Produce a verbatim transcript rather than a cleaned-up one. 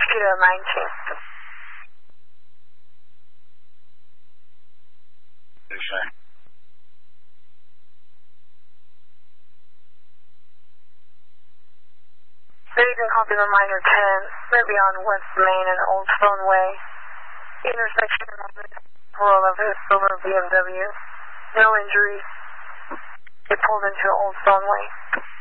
Mosquito nineteen. Okay. Reagan copy reminder ten, maybe on West Main and Old Stone Way. Intersection of Corolla Silver B M W. No injuries. It pulled into Old Stone Way.